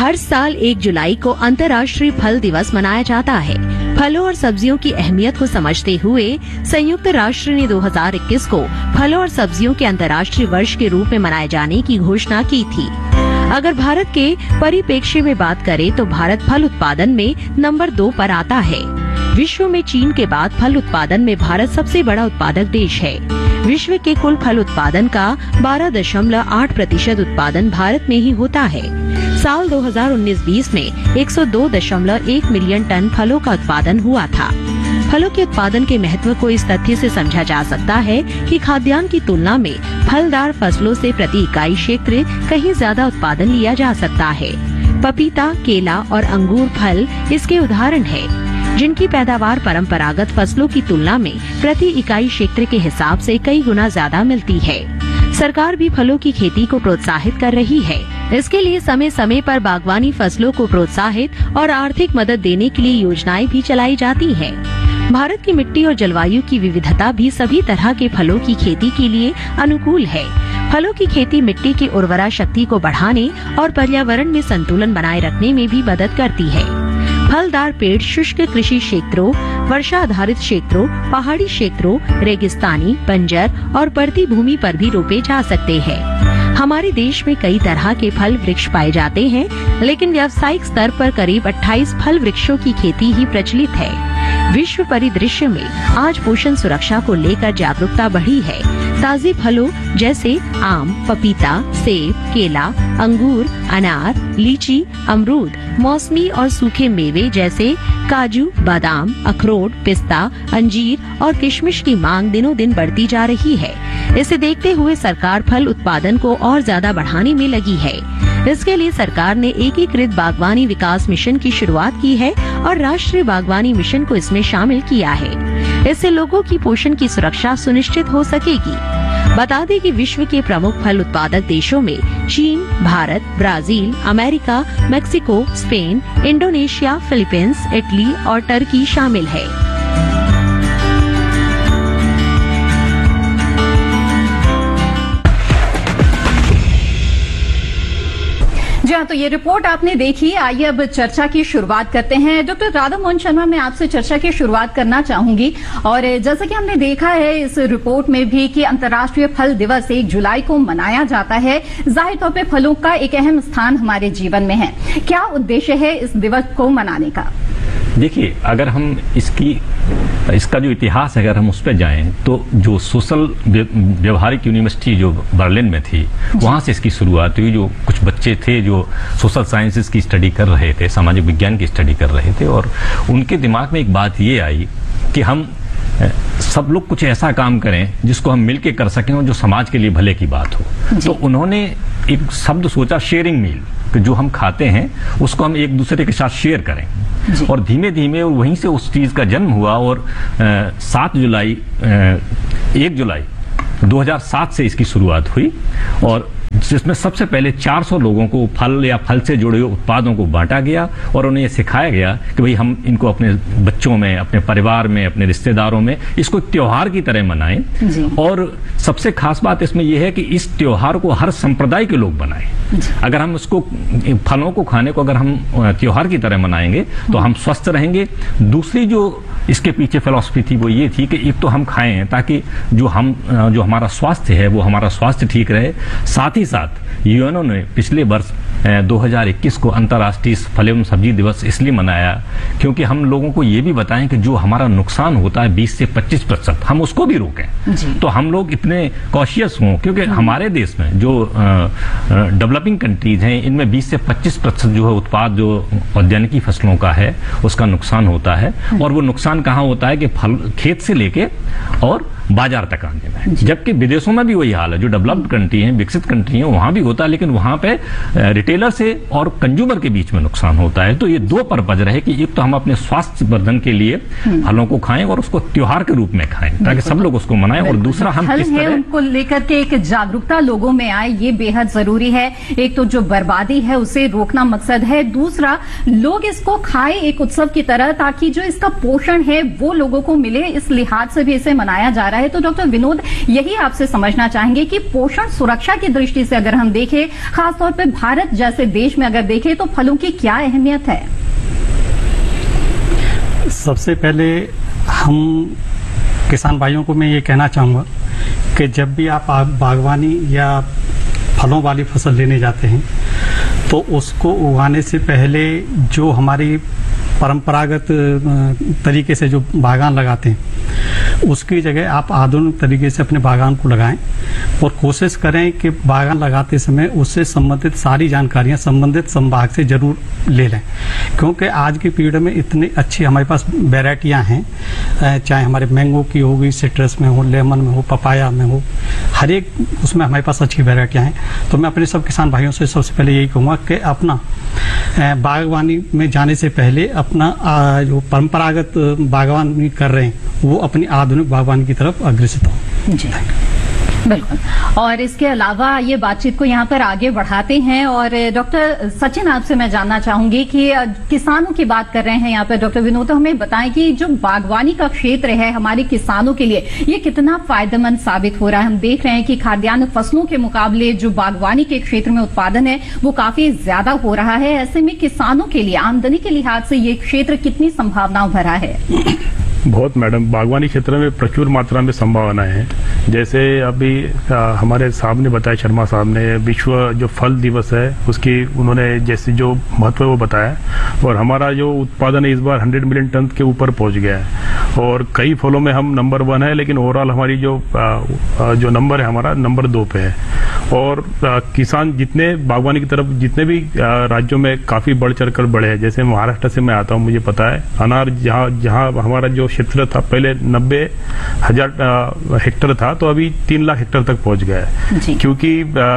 हर साल 1 जुलाई को अंतर्राष्ट्रीय फल दिवस मनाया जाता है। फलों और सब्जियों की अहमियत को समझते हुए संयुक्त राष्ट्र ने 2021 को फलों और सब्जियों के अंतर्राष्ट्रीय वर्ष के रूप में मनाए जाने की घोषणा की थी। अगर भारत के परिप्रेक्ष्य में बात करें तो भारत फल उत्पादन में नंबर 2 पर आता है। विश्व में चीन के बाद फल उत्पादन में भारत सबसे बड़ा उत्पादक देश है। विश्व के कुल फल उत्पादन का 12.8% उत्पादन भारत में ही होता है। साल 2019-20 में 102.1 मिलियन टन फलों का उत्पादन हुआ था। फलों के उत्पादन के महत्व को इस तथ्य से समझा जा सकता है कि खाद्यान्न की तुलना में फलदार फसलों से प्रति इकाई क्षेत्र कहीं ज्यादा उत्पादन लिया जा सकता है। पपीता, केला और अंगूर फल इसके उदाहरण है, जिनकी पैदावार परंपरागत फसलों की तुलना में प्रति इकाई क्षेत्र के हिसाब से कई गुना ज्यादा मिलती है। सरकार भी फलों की खेती को प्रोत्साहित कर रही है। इसके लिए समय समय पर बागवानी फसलों को प्रोत्साहित और आर्थिक मदद देने के लिए योजनाएं भी चलाई जाती हैं। भारत की मिट्टी और जलवायु की विविधता भी सभी तरह के फलों की खेती के लिए अनुकूल है। फलों की खेती मिट्टी की उर्वरा शक्ति को बढ़ाने और पर्यावरण में संतुलन बनाए रखने में भी मदद करती है। फलदार पेड़ शुष्क कृषि क्षेत्रों, वर्षा आधारित क्षेत्रों, पहाड़ी क्षेत्रों, रेगिस्तानी, बंजर और बढ़ती भूमि पर भी रोपे जा सकते हैं। हमारे देश में कई तरह के फल वृक्ष पाए जाते हैं, लेकिन व्यावसायिक स्तर पर करीब 28 फल वृक्षों की खेती ही प्रचलित है। विश्व परिदृश्य में आज पोषण सुरक्षा को लेकर जागरूकता बढ़ी है। ताजे फलों जैसे आम, पपीता, सेब, केला, अंगूर, अनार, लीची, अमरूद, मौसमी और सूखे मेवे जैसे काजू, बादाम, अखरोट, पिस्ता, अंजीर और किशमिश की मांग दिनों दिन बढ़ती जा रही है। इसे देखते हुए सरकार फल उत्पादन को और ज्यादा बढ़ाने में लगी है। इसके लिए सरकार ने एकीकृत बागवानी विकास मिशन की शुरुआत की है और राष्ट्रीय बागवानी मिशन को इसमें शामिल किया है। इससे लोगों की पोषण की सुरक्षा सुनिश्चित हो सकेगी। बता दें कि विश्व के प्रमुख फल उत्पादक देशों में चीन, Bharat, Brazil, America, Mexico, Spain, Indonesia, Philippines, Italy और टर्की शामिल है। जी हाँ, तो ये रिपोर्ट आपने देखी। आइए अब चर्चा की शुरुआत करते हैं। डॉक्टर राधा मोहन शर्मा, मैं आपसे चर्चा की शुरुआत करना चाहूंगी। और जैसा कि हमने देखा है इस रिपोर्ट में भी कि अंतर्राष्ट्रीय फल दिवस 1 जुलाई को मनाया जाता है। जाहिर तौर पे फलों का एक अहम स्थान हमारे जीवन में है। क्या उद्देश्य है इस दिवस को मनाने का? देखिए, अगर हम इसका जो इतिहास है, अगर हम उस पर जाएं तो जो सोशल व्यवहारिक यूनिवर्सिटी जो बर्लिन में थी, वहां से इसकी शुरुआत हुई। जो कुछ बच्चे थे जो सोशल साइंसेस की स्टडी कर रहे थे, सामाजिक विज्ञान की स्टडी कर रहे थे, और उनके दिमाग में एक बात ये आई कि हम सब लोग कुछ ऐसा काम करें जिसको हम मिलके कर सकें और जो समाज के लिए भले की बात हो। तो उन्होंने एक शब्द सोचा, शेयरिंग मील, कि जो हम खाते हैं उसको हम एक दूसरे के साथ शेयर करें। और धीमे धीमे वहीं से उस चीज का जन्म हुआ। और 1 जुलाई 2007 से इसकी शुरुआत हुई, और जिसमें सबसे पहले 400 लोगों को फल या फल से जुड़े उत्पादों को बांटा गया और उन्हें यह सिखाया गया कि भाई हम इनको अपने बच्चों में, अपने परिवार में, अपने रिश्तेदारों में इसको एक त्योहार की तरह मनाएं। और सबसे खास बात इसमें यह है कि इस त्योहार को हर संप्रदाय के लोग बनाएं। अगर हम उसको, फलों को खाने को अगर हम त्योहार की तरह मनाएंगे तो हम स्वस्थ रहेंगे। दूसरी जो इसके पीछे फिलॉसफी थी वो ये थी कि एक तो हम खाएं ताकि जो हमारा स्वास्थ्य है वो हमारा स्वास्थ्य ठीक रहे। साथ ही साथ यूएनओ ने पिछले वर्ष 2021 को अंतर्राष्ट्रीय फल एवं सब्जी दिवस इसलिए मनाया क्योंकि हम लोगों को ये भी बताएं कि जो हमारा नुकसान होता है 20 से 25%, हम उसको भी रोकें। तो हम लोग इतने कॉशियस हों, क्योंकि हमारे देश में जो डेवलपिंग कंट्रीज हैं इनमें 20 से 25% जो है उत्पाद जो औद्यानिकी फसलों का है उसका नुकसान होता है। और वो नुकसान कहाँ होता है कि फल खेत से लेके और बाजार तक आने में। जबकि विदेशों में भी वही हाल है, जो डेवलप्ड कंट्री हैं, विकसित कंट्री हैं, वहां भी होता है, लेकिन वहां पे रिटेलर से और कंज्यूमर के बीच में नुकसान होता है। तो ये दो पर्पज रहे कि एक तो हम अपने स्वास्थ्य वर्धन के लिए फलों को खाएं और उसको त्योहार के रूप में खाएं ताकि सब लोग उसको मनाएं, और दूसरा हम किस तरह उनको लेकर के एक जागरूकता लोगों में आए, ये बेहद जरूरी है। एक तो जो बर्बादी है उसे रोकना मकसद है, दूसरा लोग इसको खाएं एक उत्सव की तरह ताकि जो इसका पोषण है वो लोगों को मिले। इस लिहाज से भी इसे मनाया जा रहा है। है। तो डॉक्टर विनोद, यही आपसे समझना चाहेंगे कि पोषण सुरक्षा की दृष्टि से अगर हम देखें, खासतौर पर भारत जैसे देश में अगर देखें, तो फलों की क्या अहमियत है? सबसे पहले हम किसान भाइयों को मैं ये कहना चाहूँगा कि जब भी आप बागवानी या फलों वाली फसल लेने जाते हैं तो उसको उगाने से पहले जो हमारी परंपरागत तरीके से जो बागान लगाते हैं उसकी जगह आप आधुनिक तरीके से अपने बागान को लगाएं और कोशिश करें कि बागान लगाते समय उससे संबंधित सारी जानकारियां संबंधित संभाग से जरूर ले लें, क्योंकि आज की पीढ़ी में इतनी अच्छी हमारे पास वैरायटियां हैं, चाहे हमारे मैंगो की होगी, सिट्रस में हो, लेमन में हो, पपाया में हो, हर एक उसमें हमारे पास अच्छी वैरायटियां हैं। तो मैं अपने सब किसान भाइयों से सबसे पहले यही कहूँगा कि अपना बागवानी में जाने से पहले अपना जो परंपरागत बागवानी कर रहे हैं वो अपनी आधुनिक बागवानी की तरफ अग्रसर हो। जी बिल्कुल। और इसके अलावा ये बातचीत को यहाँ पर आगे बढ़ाते हैं और डॉक्टर सचिन, आपसे मैं जानना चाहूंगी कि किसानों की बात कर रहे हैं यहाँ पर डॉक्टर विनोद, तो हमें बताएं कि जो बागवानी का क्षेत्र है हमारे किसानों के लिए ये कितना फायदेमंद साबित हो रहा है। हम देख रहे हैं कि खाद्यान्न फसलों के मुकाबले जो बागवानी के क्षेत्र में उत्पादन है वो काफी ज्यादा हो रहा है। ऐसे में किसानों के लिए आमदनी के लिहाज से ये क्षेत्र कितनी संभावनाओं भरा है? बहुत मैडम, बागवानी क्षेत्र में प्रचुर मात्रा में संभावनाएं हैं। जैसे अभी हमारे साहब ने बताया, शर्मा साहब ने, विश्व जो फल दिवस है उसकी उन्होंने जैसे जो महत्व वो बताया, और हमारा जो उत्पादन है इस बार 100 मिलियन टन के ऊपर पहुंच गया है और कई फलों में हम नंबर 1 है, लेकिन ओवरऑल हमारी जो नंबर है हमारा नंबर 2 पे है। और किसान जितने बागवानी की तरफ जितने भी राज्यों में काफी बढ़ चढ़ कर बढ़े हैं, जैसे महाराष्ट्र से मैं आता हूँ, मुझे पता है अनार जहाँ हमारा जो क्षेत्र था पहले 90,000 हेक्टेयर था, तो अभी 3 लाख हेक्टेयर तक पहुंच गया है, क्योंकि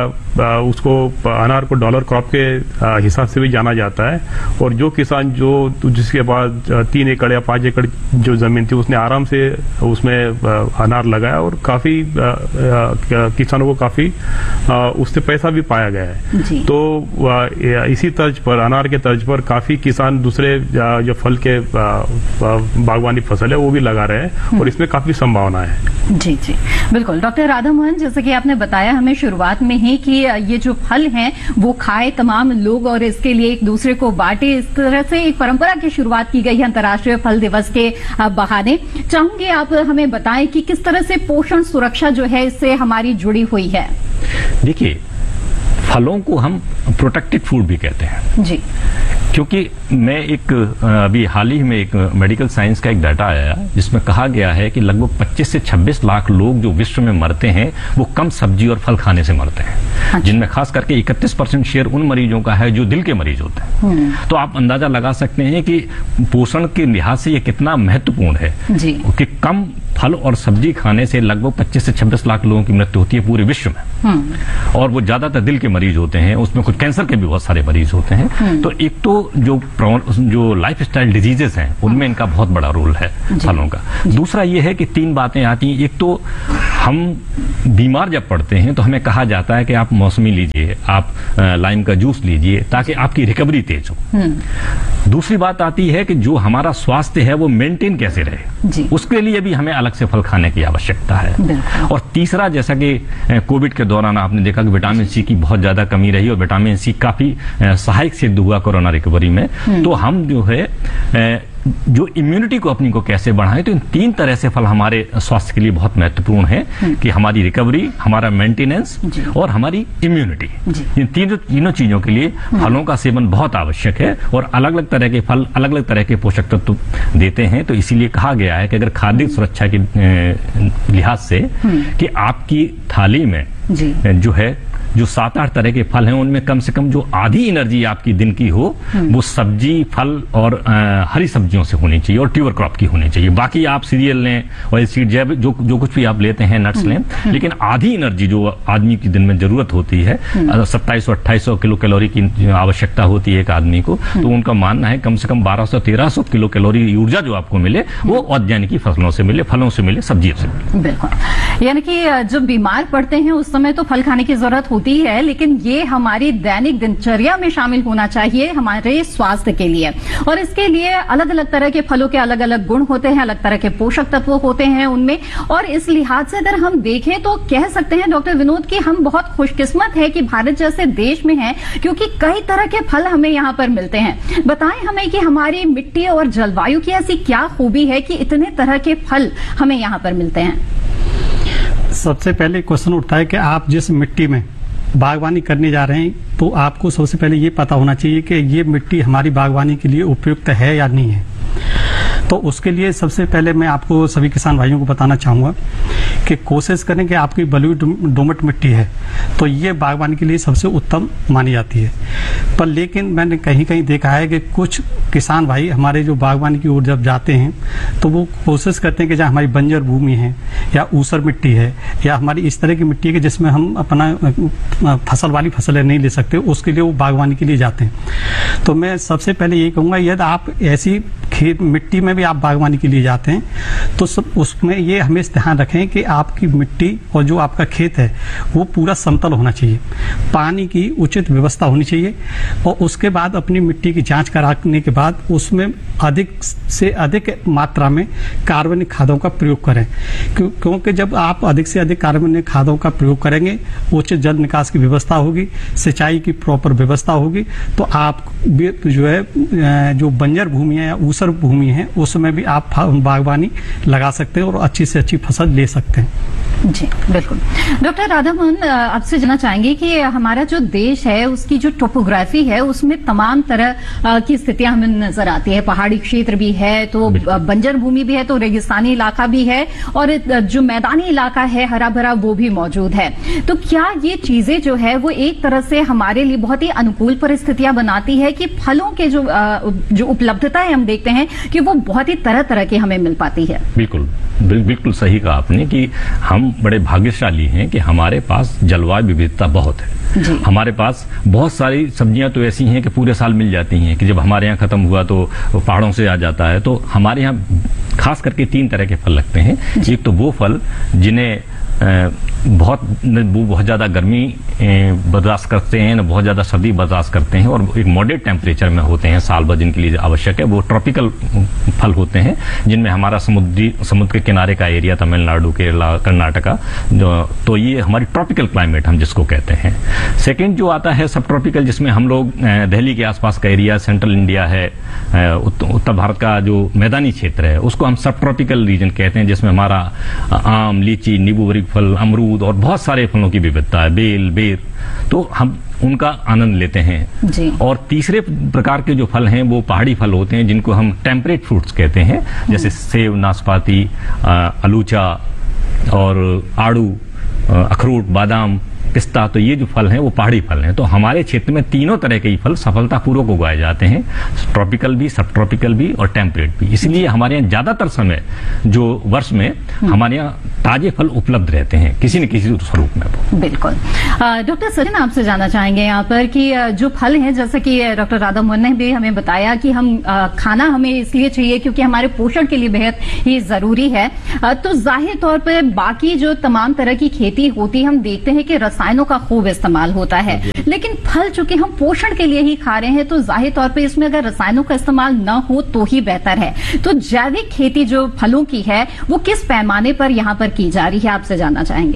उसको अनार को डॉलर क्रॉप के हिसाब से भी जाना जाता है। और जो किसान जिसके पास 3 एकड़ या 5 एकड़ जो जमीन थी उसने आराम से उसमें अनार लगाया और काफी किसानों को काफी उससे पैसा भी पाया गया है। तो इसी तर्ज पर, अनार के तर्ज पर काफी किसान दूसरे जो फल के बागवानी फसल है वो भी लगा रहे हैं और इसमें काफी संभावना है। जी जी बिल्कुल। डॉक्टर राधा मोहन, जैसे कि आपने बताया हमें शुरुआत में ही कि ये जो फल हैं वो खाए तमाम लोग और इसके लिए एक दूसरे को बांटे, इस तरह से एक परंपरा की शुरुआत की गई है अंतर्राष्ट्रीय फल दिवस के बहाने। चाहूंगी आप हमें बताएं कि किस तरह से पोषण सुरक्षा जो है इससे हमारी जुड़ी हुई है। देखिए, फलों को हम प्रोटेक्टेड फूड भी कहते हैं जी, क्योंकि मैं अभी हाल ही में एक मेडिकल साइंस का एक डाटा आया जिसमें कहा गया है कि लगभग 25 से 26 लाख लोग जो विश्व में मरते हैं वो कम सब्जी और फल खाने से मरते हैं, जिनमें खास करके 31% शेयर उन मरीजों का है जो दिल के मरीज होते हैं। तो आप अंदाजा लगा सकते हैं कि पोषण के लिहाज से ये कितना महत्वपूर्ण है कि कम फल और सब्जी खाने से लगभग 25 से 26 लाख लोगों की मृत्यु होती है पूरे विश्व में, और वो ज्यादातर दिल के मरीज होते हैं, उसमें कुछ कैंसर के भी बहुत सारे मरीज होते हैं। तो एक तो जो लाइफ स्टाइल डिजीजेस हैं उनमें इनका बहुत बड़ा रोल है फलों का। दूसरा ये है कि 3 बातें आती हैं। एक तो हम बीमार जब पड़ते हैं तो हमें कहा जाता है कि आप मौसमी लीजिए, आप लाइम का जूस लीजिए ताकि आपकी रिकवरी तेज हो। दूसरी बात आती है कि जो हमारा स्वास्थ्य है वो मेंटेन कैसे रहे, उसके लिए भी हमें अलग से फल खाने की आवश्यकता है। और तीसरा, जैसा कि कोविड के दौरान आपने देखा कि विटामिन सी की बहुत ज्यादा कमी रही और विटामिन सी काफी सहायक सिद्ध हुआ कोरोना रिकवरी में। तो हम जो है जो इम्यूनिटी को अपनी को कैसे बढ़ाएं, तो इन 3 तरह से फल हमारे स्वास्थ्य के लिए बहुत महत्वपूर्ण है कि हमारी रिकवरी, हमारा मेंटेनेंस और हमारी इम्यूनिटी। इन तीनों चीजों के लिए फलों का सेवन बहुत आवश्यक है और अलग अलग तरह के फल अलग अलग तरह के पोषक तत्व देते हैं। तो इसीलिए कहा गया है कि अगर खाद्य सुरक्षा के लिहाज से कि आपकी थाली में जो है जो 7-8 तरह के फल हैं उनमें कम से कम जो आधी एनर्जी आपकी दिन की हो वो सब्जी, फल और हरी सब्जियों से होनी चाहिए और ट्यूबर क्रॉप की होनी चाहिए। बाकी आप सीरियल लें और सीड जो कुछ भी आप लेते हैं, नट्स लें, लेकिन आधी एनर्जी जो आदमी की दिन में जरूरत होती है 2700-2800 किलो कैलोरी की आवश्यकता होती है एक आदमी को, तो उनका मानना है कम से कम 1200-1300 किलो कैलोरी ऊर्जा जो आपको मिले वो ऑर्गेनिक फसलों से मिले, फलों से मिले, सब्जियों से मिले। बिल्कुल, यानी कि जब बीमार पड़ते हैं उस समय तो फल खाने की जरूरत होती होती है, लेकिन ये हमारी दैनिक दिनचर्या में शामिल होना चाहिए हमारे स्वास्थ्य के लिए। और इसके लिए अलग अलग तरह के फलों के अलग अलग गुण होते हैं, अलग तरह के पोषक तत्व होते हैं उनमें। और इस लिहाज से अगर हम देखें तो कह सकते हैं डॉक्टर विनोद कि हम बहुत खुशकिस्मत है कि भारत जैसे देश में हैं, क्योंकि कई तरह के फल हमें यहाँ पर मिलते हैं। बताएं हमें कि हमारी मिट्टी और जलवायु की ऐसी क्या खूबी है कि इतने तरह के फल हमें यहाँ पर मिलते हैं। सबसे पहले क्वेश्चन उठता है कि आप जिस मिट्टी में बागवानी करने जा रहे हैं तो आपको सबसे पहले ये पता होना चाहिए कि ये मिट्टी हमारी बागवानी के लिए उपयुक्त है या नहीं है। तो उसके लिए सबसे पहले मैं आपको सभी किसान भाइयों को बताना चाहूँगा कि कोशिश करें कि आपकी बलुई दोमट मिट्टी है तो ये बागवानी के लिए सबसे उत्तम मानी जाती है। पर लेकिन मैंने कहीं कहीं देखा है कि कुछ किसान भाई हमारे जो बागवानी की ओर जब जाते हैं तो वो कोशिश करते हैं कि जहाँ हमारी बंजर भूमि है या ऊसर मिट्टी है या हमारी इस तरह की मिट्टी है कि जिसमें हम अपना फसल वाली फसलें नहीं ले सकते, उसके लिए वो बागवानी के लिए जाते हैं। तो मैं सबसे पहले यही कहूँगा, यदि आप ऐसी खेत मिट्टी में भी आप बागवानी के लिए जाते हैं तो सब उसमें ये हमेशा ध्यान रखें कि आपकी मिट्टी और जो आपका खेत है वो पूरा समतल होना चाहिए, पानी की उचित व्यवस्था होनी चाहिए और उसके बाद अपनी मिट्टी की जांच कराने के बाद उसमें अधिक से अधिक मात्रा में कार्बनिक खादों का प्रयोग करें, क्योंकि जब आप अधिक से अधिक कार्बनिक खादों का प्रयोग करेंगे, उचित जल निकास की व्यवस्था होगी, सिंचाई की प्रॉपर व्यवस्था होगी, तो आप जो है जो बंजर भूमि है या ऊसर भूमि है उसमें भी आप बागवानी लगा सकते हैं और अच्छी से अच्छी फसल ले सकते हैं। जी बिल्कुल। डॉक्टर राधामोहन, आपसे जानना चाहेंगे कि हमारा जो देश है उसकी जो टोपोग्राफी है उसमें तमाम तरह की स्थितियां हमें नजर आती है। पहाड़ी क्षेत्र भी है, तो बंजर भूमि भी है, तो रेगिस्तानी इलाका भी है, और जो मैदानी इलाका है हरा भरा वो भी मौजूद है। तो क्या ये चीजें जो है वो एक तरह से हमारे लिए बहुत ही अनुकूल परिस्थितियां बनाती है कि फलों के जो उपलब्धता है हम देखते हैं कि वो बहुत ही तरह तरह की हमें मिल पाती है। बिल्कुल सही कहा आपने कि हम बड़े भाग्यशाली हैं कि हमारे पास जलवायु विविधता बहुत है। हमारे पास बहुत सारी सब्जियां तो ऐसी हैं कि पूरे साल मिल जाती हैं कि जब हमारे यहाँ खत्म हुआ तो पहाड़ों से आ जाता है। तो हमारे यहाँ खास करके 3 तरह के फल लगते हैं। एक तो वो फल जिन्हें बहुत ज्यादा गर्मी बर्दाश्त करते हैं, न बहुत ज्यादा सर्दी बर्दाश्त करते हैं और एक मॉडरेट टेम्परेचर में होते हैं, साल भर जिनके लिए आवश्यक है। वो ट्रॉपिकल फल होते हैं जिनमें हमारा समुद्र के किनारे का एरिया, तमिलनाडु, केरला, कर्नाटका, तो ये हमारी ट्रॉपिकल क्लाइमेट हम जिसको कहते हैं। सेकेंड जो आता है सब ट्रॉपिकल, जिसमें हम लोग दिल्ली के आसपास का एरिया, सेंट्रल इंडिया है, उत्तर भारत का जो मैदानी क्षेत्र है उसको हम सब ट्रॉपिकल रीजन कहते हैं, जिसमें हमारा आम, लीची, नींबू फल, अमरूद और बहुत सारे फलों की विविधता है, बेल, बेर, तो हम उनका आनंद लेते हैं जी। और तीसरे प्रकार के जो फल हैं वो पहाड़ी फल होते हैं जिनको हम टेम्परेट फ्रूट्स कहते हैं, जैसे सेब, नाशपाती, अलूचा और आड़ू, अखरोट, बादाम, पिस्ता। तो ये जो फल हैं वो पहाड़ी फल हैं। तो हमारे क्षेत्र में तीनों तरह के फल सफलतापूर्वक उगाए जाते हैं, ट्रॉपिकल भी, सब ट्रॉपिकल भी और टेम्परेट भी। इसलिए हमारे यहाँ ज्यादातर समय जो वर्ष में हमारे यहाँ ताजे फल उपलब्ध रहते हैं किसी न किसी स्वरूप में। बिल्कुल। डॉक्टर सचिन, आपसे जानना चाहेंगे यहाँ पर कि जो फल हैं, जैसा कि डॉक्टर राधामोहन ने भी हमें बताया कि हम खाना हमें इसलिए चाहिए क्योंकि हमारे पोषण के लिए बेहद ही जरूरी है। तो जाहिर तौर पर बाकी जो तमाम तरह की खेती होती है हम देखते हैं कि रसायनों का खूब इस्तेमाल होता है, लेकिन फल चूंकि हम पोषण के लिए ही खा रहे हैं तो जाहिर तौर पे इसमें अगर रसायनों का इस्तेमाल न हो तो ही बेहतर है। तो जैविक खेती जो फलों की है वो किस पैमाने पर यहाँ पर की जा रही है, आपसे जानना चाहेंगे।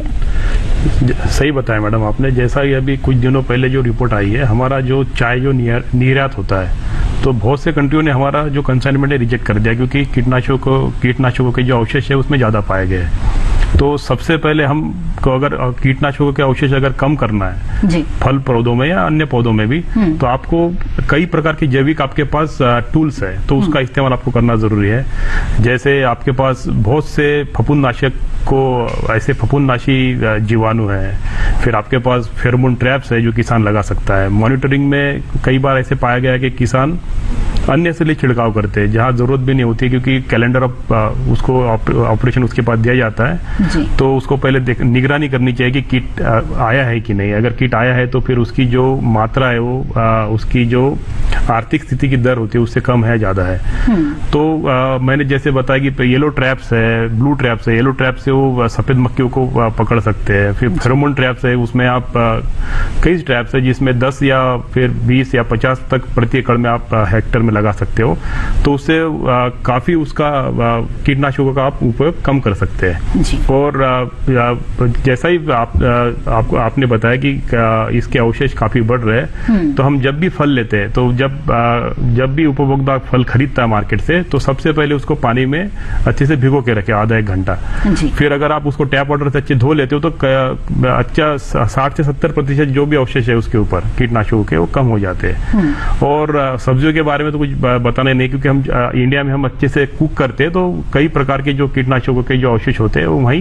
सही बताया मैडम आपने। जैसा कि अभी कुछ दिनों पहले जो रिपोर्ट आई है, हमारा जो चाय जो निर्यात होता है तो बहुत से कंट्रियों ने हमारा जो कंसाइनमेंट है रिजेक्ट कर दिया, क्योंकि कीटनाशकों के जो अवशेष है उसमें ज्यादा पाए गए। तो सबसे पहले हमको अगर कीटनाशकों के अवशेष अगर कम करना है जी। फल पौधों में या अन्य पौधों में भी, तो आपको कई प्रकार की जैविक आपके पास टूल्स है, तो उसका इस्तेमाल आपको करना जरूरी है। जैसे आपके पास बहुत से फफूंदनाशक को ऐसे फफूंदनाशी जीवाणु है, फिर आपके पास फेरोमोन ट्रैप्स है जो किसान लगा सकता है। मॉनिटरिंग में कई बार ऐसे पाया गया है कि किसान अन्य से लिए छिड़काव करते हैं जहां जरूरत भी नहीं होती, क्योंकि कैलेंडर उसको ऑपरेशन उसके पास दिया जाता है तो उसको पहले निगरानी करनी चाहिए कि कीट आया है कि नहीं। अगर कीट आया है तो फिर उसकी जो मात्रा है वो उसकी जो आर्थिक स्थिति की दर होती है उससे कम है, ज्यादा है, तो मैंने जैसे बताया कि येलो ट्रैप्स है, ब्लू ट्रैप्स है। येलो ट्रैप से वो सफेद मक्खियों को पकड़ सकते हैं। फिर फेरोमोन ट्रैप्स है, उसमें आप कई ट्रैप्स है जिसमें 10 या फिर 20 या 50 तक प्रति एकड़ में आप हेक्टर में लगा सकते हो। तो उससे काफी उसका कीटनाशकों का आप उपयोग कम कर सकते हैं। और जैसा ही आपने बताया कि इसके अवशेष काफी बढ़ रहे हैं, तो हम जब भी फल लेते हैं, तो जब भी उपभोक्ता फल खरीदता है मार्केट से, तो सबसे पहले उसको पानी में अच्छे से भिगो के रखे आधा 1 घंटा। फिर अगर आप उसको टैप वाटर से अच्छे धो लेते हो, तो अच्छा 60 से 70% जो भी अवशेष है उसके ऊपर कीटनाशकों के, वो कम हो जाते हैं। और सब्जियों के बारे में तो कुछ बताना नहीं, क्योंकि हम इंडिया में हम अच्छे से कुक करते हैं, तो कई प्रकार के जो कीटनाशकों के जो अवशेष होते हैं वो वहीं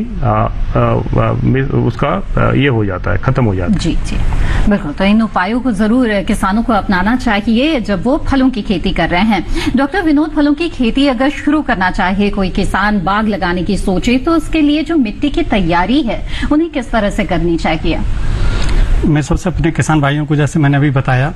उसका ये हो जाता है, खत्म हो जाता है। जी जी बिल्कुल। तो इन उपायों को जरूर किसानों को अपनाना चाहिए जब वो फलों की खेती कर रहे हैं। डॉक्टर विनोद, फलों की खेती अगर शुरू करना चाहे कोई किसान, बाग लगाने की सोचे, तो उसके लिए जो मिट्टी की तैयारी है उन्हें किस तरह से करनी चाहिए? मैं सबसे अपने किसान भाइयों को, जैसे मैंने अभी बताया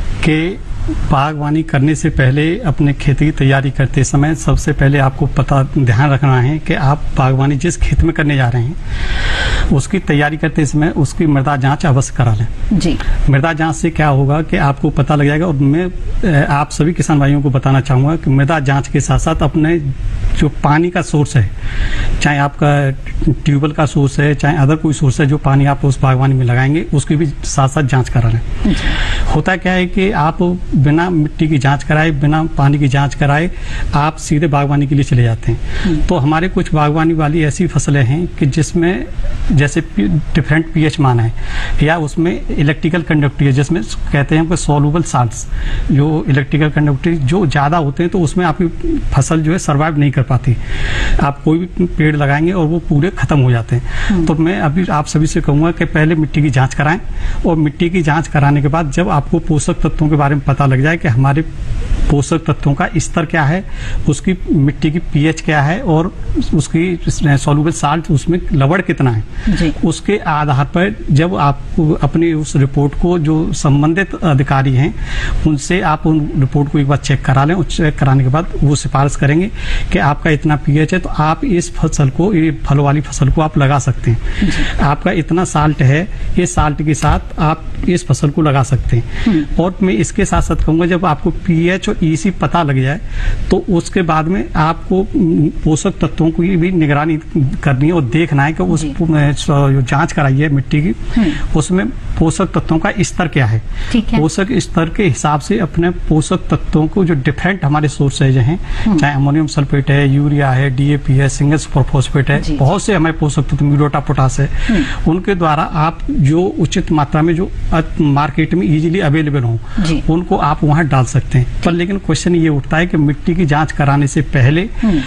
कि बागवानी करने से पहले अपने खेती की तैयारी करते समय सबसे पहले आपको ध्यान रखना है कि आप बागवानी जिस खेत में करने जा रहे हैं उसकी तैयारी करते समय उसकी मृदा जांच अवश्य करा लें। जी। मृदा जांच से क्या होगा कि आपको पता लग जाएगा। और मैं आप सभी किसान भाइयों को बताना चाहूंगा कि मृदा जांच के साथ साथ अपने जो पानी का सोर्स है, चाहे आपका ट्यूबवेल का सोर्स है, चाहे अदर कोई सोर्स है, जो पानी आप उस बागवानी में लगाएंगे उसकी भी साथ साथ जांच करा लें। होता क्या है कि आप बिना मिट्टी की जांच कराए, बिना पानी की जांच कराए आप सीधे बागवानी के लिए चले जाते हैं। तो हमारे कुछ बागवानी वाली ऐसी फसलें हैं कि जिसमें जैसे डिफरेंट पीएच मान है, या उसमें इलेक्ट्रिकल कंडक्टिविटी, जिसमें कहते हैं सॉल्युबल साल्ट्स, जो इलेक्ट्रिकल कंडक्टिविटी जो ज्यादा होते हैं, तो उसमें आपकी फसल जो है सर्वाइव नहीं कर पाती। आप कोई भी पेड़ लगाएंगे और वो पूरे खत्म हो जाते हैं। तो मैं अभी आप सभी से कहूंगा कि पहले मिट्टी की जांच कराएं, और मिट्टी की जांच कराने के बाद जब आपको पोषक तत्वों के बारे में पता लग जाए कि हमारे पोषक तत्वों का स्तर क्या है, उसकी मिट्टी की पीएच क्या है, और उसकी सॉल्युबल साल्ट उसमें लवण कितना है, उसके आधार पर जब आप अपनी उस रिपोर्ट को जो संबंधित अधिकारी हैं उनसे आप उन रिपोर्ट को एक बार चेक करा लें। चेक कराने के बाद वो सिफारिश करेंगे कि आपका इतना पीएच है, तो आप इस फसल को, ये फलों वाली फसल को आप लगा सकते हैं। आपका इतना साल्ट है, ये साल्ट के साथ आप इस फसल को लगा सकते हैं। और मैं इसके साथ साथ कहूंगा, जब आपको पीएच और ईसी पता लग जाए, तो उसके बाद में आपको पोषक तत्वों की भी निगरानी करनी है और देखना है कि उस जो जांच कराई है मिट्टी की, उसमें पोषक तत्वों का स्तर क्या है। पोषक स्तर के हिसाब से अपने पोषक तत्वों को, जो डिफरेंट हमारे सोर्सेज हैं, चाहे अमोनियम सल्फेट है, यूरिया है, डीएपी है, सिंगल सुपर फॉस्फेट है, बहुत से हमारे पोषक तत्व, म्यूरेटा, पोटास है, उनके द्वारा आप जो उचित मात्रा में जो मार्केट में इजीली अवेलेबल हो उनको आप वहां डाल सकते हैं। पर लेकिन क्वेश्चन ये उठता है कि मिट्टी की जांच कराने से पहले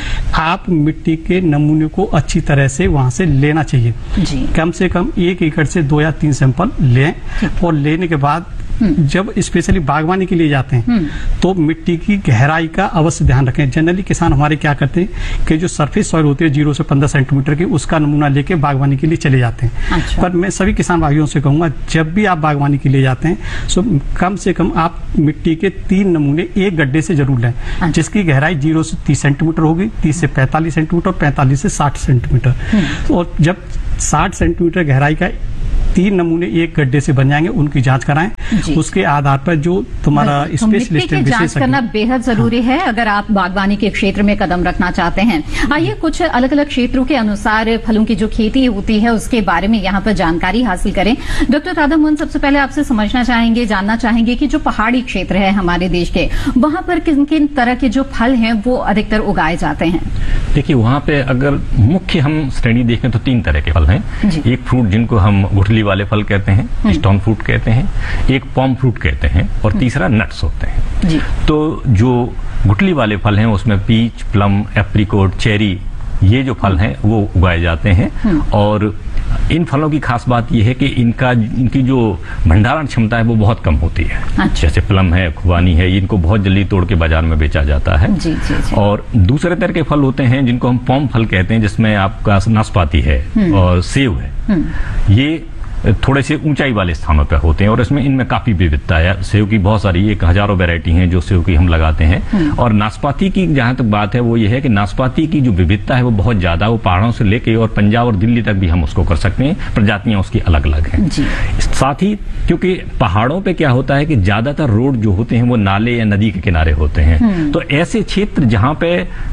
आप मिट्टी के नमूने को अच्छी तरह से वहां से लेना चाहिए। कम से कम 1 एकड़ से 2 या 3 सैंपल लें, और लेने के बाद जब स्पेशली बागवानी के लिए जाते हैं तो मिट्टी की गहराई का अवश्य ध्यान रखें। जनरली किसान हमारे क्या करते हैं कि जो सरफेस सॉइल होती है 0 से 15 सेंटीमीटर की, उसका नमूना लेके बागवानी के लिए चले जाते हैं। अच्छा। पर मैं सभी किसान भाइयों से कहूंगा, जब भी आप बागवानी के लिए जाते हैं तो कम से कम आप मिट्टी के 3 नमूने एक गड्ढे से जरूर लें। अच्छा। जिसकी गहराई 0 से 30 सेंटीमीटर होगी, 30 से 45 सेंटीमीटर, 45 से 60 सेंटीमीटर। और जब 60 सेंटीमीटर गहराई का 3 नमूने एक गड्ढे से बन जाएंगे, उनकी जांच कराएं। उसके आधार पर जो तुम्हारा स्पेशलिस्ट है, जांच करना बेहद जरूरी है अगर आप बागवानी के क्षेत्र में कदम रखना चाहते हैं। आइए कुछ अलग अलग क्षेत्रों के अनुसार फलों की जो खेती होती है उसके बारे में यहाँ पर जानकारी हासिल करें। डॉक्टर राधा मोहन, सबसे पहले आपसे समझना चाहेंगे, जानना चाहेंगे कि जो पहाड़ी क्षेत्र है हमारे देश के, वहां पर किन किन तरह के जो फल हैं वो अधिकतर उगाए जाते हैं? देखिए, वहां पे अगर मुख्य हम श्रेणी देखें तो 3 तरह के फल हैं। एक फ्रूट जिनको हम गुठली वाले फल कहते हैं, स्टोन फ्रूट कहते हैं, एक पॉम फ्रूट कहते हैं, और तीसरा नट्स होते हैं। जी। तो जो गुठली वाले फल हैं उसमें पीच, प्लम, एप्रिकॉट, चेरी, ये जो फल हैं वो उगाए जाते हैं। और इन फलों की खास बात यह है कि इनकी जो भंडारण क्षमता है वो बहुत कम होती है। अच्छा। जैसे प्लम है, खुबानी है, इनको बहुत जल्दी तोड़ के बाजार में बेचा जाता है। जी, जी, जी। और दूसरे तरह के फल होते हैं जिनको हम पॉम फल कहते हैं, जिसमें आपका नाशपाती है और सेब है। ये थोड़े से ऊंचाई वाले स्थानों पर होते हैं और इसमें इनमें काफी विविधता है। सेव की बहुत सारी, एक हजारों वैरायटी हैं जो सेव की हम लगाते हैं। और नाशपाती की जहां तक बात है वो ये है कि नाशपाती की जो विविधता है वो बहुत ज्यादा, वो पहाड़ों से लेके और पंजाब और दिल्ली तक भी हम उसको कर सकते हैं, प्रजातियां उसकी अलग अलग हैं। साथ ही क्योंकि पहाड़ों पे क्या होता है कि ज्यादातर रोड जो होते हैं वो नाले या नदी के किनारे होते हैं, तो ऐसे क्षेत्र जहां पे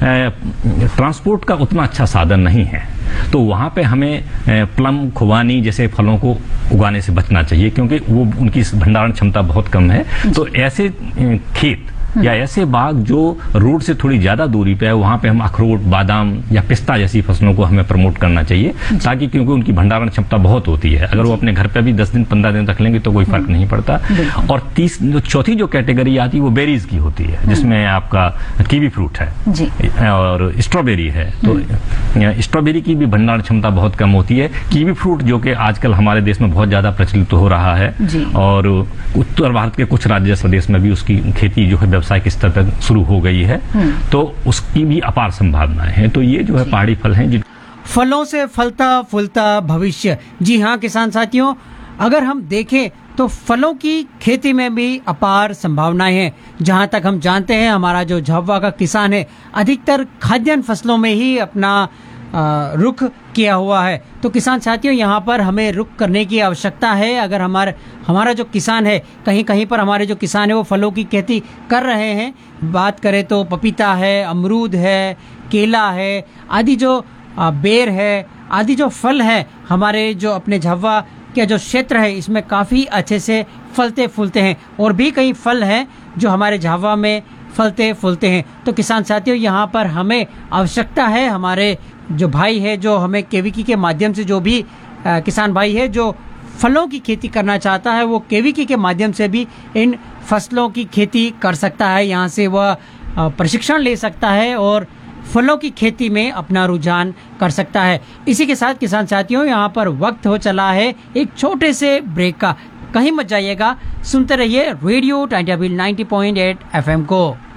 ट्रांसपोर्ट का उतना अच्छा साधन नहीं है तो वहां पे हमें प्लम, खुबानी जैसे फलों को उगाने से बचना चाहिए, क्योंकि वो उनकी भंडारण क्षमता बहुत कम है। तो ऐसे खेत या ऐसे बाग जो रोड से थोड़ी ज्यादा दूरी पे है, वहां पे हम अखरोट, बादाम या पिस्ता जैसी फसलों को हमें प्रमोट करना चाहिए, ताकि क्योंकि उनकी भंडारण क्षमता बहुत होती है। अगर वो अपने घर पे भी 10 दिन 15 दिन रख लेंगे तो कोई फर्क नहीं पड़ता। और चौथी जो कैटेगरी आती है वो बेरीज की होती है, जिसमें आपका कीवी फ्रूट है और स्ट्रॉबेरी है। तो स्ट्रॉबेरी की भी भंडारण क्षमता बहुत कम होती है। कीवी फ्रूट जो कि आजकल हमारे देश में बहुत ज्यादा प्रचलित हो रहा है और उत्तर भारत के कुछ राज्य प्रदेश में भी उसकी खेती जो है व्यावसायिक स्तर पर शुरू हो गई है, तो उसकी भी अपार संभावनाएं हैं। तो ये जो है पहाड़ी फल हैं। फलों से फलता फूलता भविष्य। जी हाँ किसान साथियों, अगर हम देखें तो फलों की खेती में भी अपार संभावनाएं हैं। जहां तक हम जानते हैं हमारा जो झाबुआ का किसान है अधिकतर खाद्यान्न फसलों में ही अपना रुख किया हुआ है। तो किसान साथियों यहाँ पर हमें रुख करने की आवश्यकता है। अगर हमारा जो किसान है, कहीं कहीं पर हमारे जो किसान है वो फलों की खेती कर रहे हैं। बात करें तो पपीता है, अमरूद है, केला है, आदि जो बेर है, आदि जो फल है हमारे जो अपने झाबुआ का जो क्षेत्र है इसमें काफ़ी अच्छे से फलते फूलते हैं। और भी कई फल हैं जो हमारे झाबुआ में फलते फूलते हैं। तो किसान साथियों यहाँ पर हमें आवश्यकता है, हमारे जो भाई है जो हमें केवीकी के माध्यम से, जो भी किसान भाई है जो फलों की खेती करना चाहता है वो केवीकी के माध्यम से भी इन फसलों की खेती कर सकता है। यहाँ से वह प्रशिक्षण ले सकता है और फलों की खेती में अपना रुझान कर सकता है। इसी के साथ किसान साथियों यहाँ पर वक्त हो चला है एक छोटे से ब्रेक का। कहीं मत जाइएगा, सुनते रहिए रेडियो टाइम 90.8 FM को।